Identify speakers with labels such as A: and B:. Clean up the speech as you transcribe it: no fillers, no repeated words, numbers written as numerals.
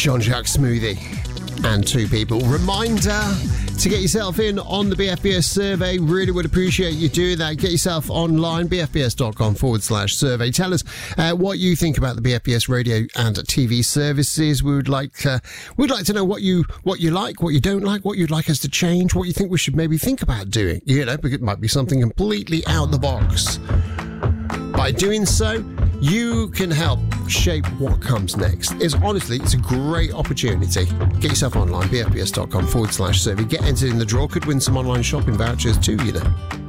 A: Jean-Jacques Smoothie and two people. Reminder to get yourself in on the BFBS survey. Really would appreciate you doing that. Get yourself online, bfbs.com/survey. Tell us what you think about the BFBS radio and TV services. We would like to know what you like, what you don't like, what you'd like us to change, what you think we should maybe think about doing. You know, because it might be something completely out the box. By doing so, you can help shape what comes next. It's a great opportunity. Get yourself online, bfbs.com/survey. Get entered in the draw. Could win some online shopping vouchers too, you know.